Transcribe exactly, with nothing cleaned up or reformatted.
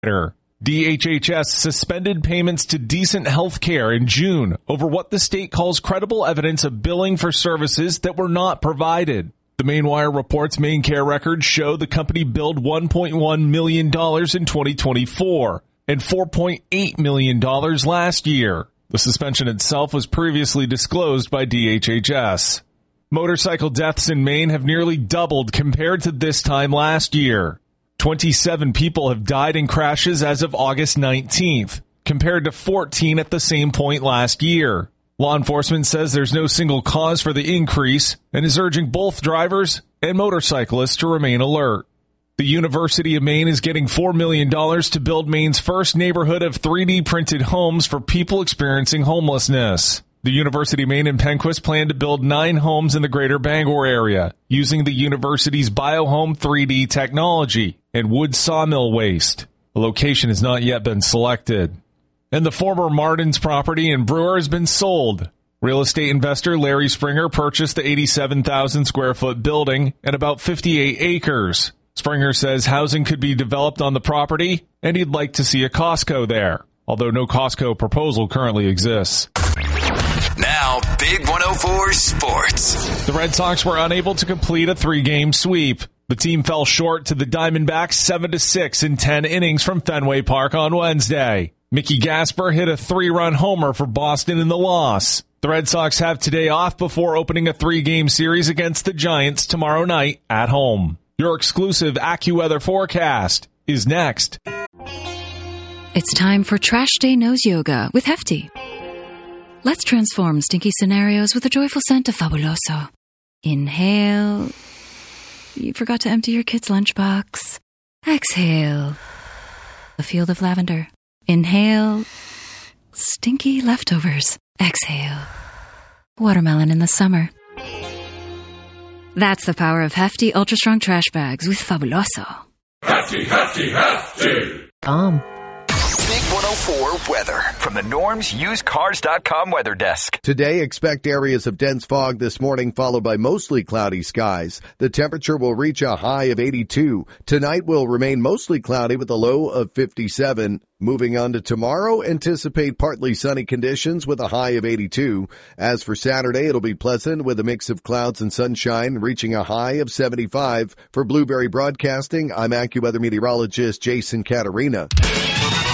D H H S suspended payments to Decent Healthcare in June over what the state calls credible evidence of billing for services that were not provided. The Mainwire report's main care records show the company billed one point one million dollars in twenty twenty-four and four point eight million dollars last year. The suspension itself was previously disclosed by D H H S. Motorcycle deaths in Maine have nearly doubled compared to this time last year. twenty-seven people have died in crashes as of August nineteenth, compared to fourteen at the same point last year. Law enforcement says there's no single cause for the increase and is urging both drivers and motorcyclists to remain alert. The University of Maine is getting four million dollars to build Maine's first neighborhood of three D printed homes for people experiencing homelessness. The University of Maine and Penquist plan to build nine homes in the greater Bangor area using the university's BioHome three D technology and wood sawmill waste. A location has not yet been selected. And the former Martin's property in Brewer has been sold. Real estate investor Larry Springer purchased the eighty-seven thousand square foot building at about fifty-eight acres. Springer says housing could be developed on the property, and he'd like to see a Costco there, although no Costco proposal currently exists. Now, Big one oh four Sports. The Red Sox were unable to complete a three-game sweep. The team fell short to the Diamondbacks seven to six in ten innings from Fenway Park on Wednesday. Mickey Gasper hit a three-run homer for Boston in the loss. The Red Sox have today off before opening a three-game series against the Giants tomorrow night at home. Your exclusive AccuWeather forecast is next. It's time for Trash Day Nose Yoga with Hefty. Let's transform stinky scenarios with a joyful scent of Fabuloso. Inhale. You forgot to empty your kid's lunchbox. Exhale. A field of lavender. Inhale. Stinky leftovers. Exhale. Watermelon in the summer. That's the power of Hefty Ultra Strong Trash Bags with Fabuloso. Hefty, Hefty, Hefty! Um. Big one oh four weather from the Norms Used Cars dot com weather desk. Today, expect areas of dense fog this morning, followed by mostly cloudy skies. The temperature will reach a high of eighty-two. Tonight will remain mostly cloudy with a low of fifty-seven. Moving on to tomorrow, anticipate partly sunny conditions with a high of eighty-two. As for Saturday, it'll be pleasant with a mix of clouds and sunshine, reaching a high of seventy-five. For Blueberry Broadcasting, I'm AccuWeather meteorologist Jason Caterina.